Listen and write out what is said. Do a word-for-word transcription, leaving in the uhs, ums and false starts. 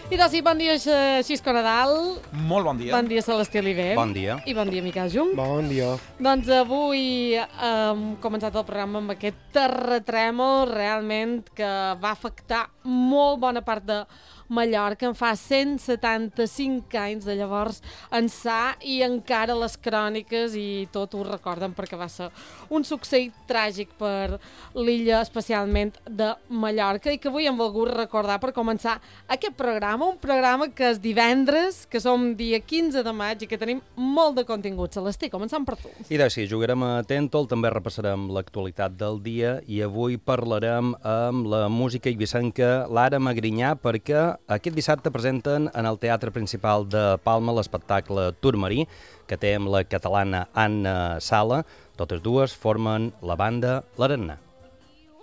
I doncs sí, bon dia, Xisco Nadal. Molt bon dia. Bon dia, Celestí Oliver. Bon dia. I bon dia, Miquel Jung. Bon dia. Doncs avui hem començat el programa amb aquest terratrèmol realment que va afectar molt bona part de Mallorca. En fa cent setanta-cinc anys de llavors ençà i encara les cròniques i tot ho recorden perquè va ser un succeït tràgic per l'illa, especialment de Mallorca, i que avui hem volgut recordar per començar aquest programa, un programa que és divendres, que som dia quinze de maig i que tenim molt de contingut. Celestí, començant per tu. I doncs sí, jugarem a Tèntol, també repassarem l'actualitat del dia i avui parlarem amb la música eivissenca Lara Magrinyà perquè aquest dissabte presenten en el Teatre Principal de Palma l'espectacle Turmarí, que té amb la catalana Anna Sala. Totes dues formen la banda L'Arannà.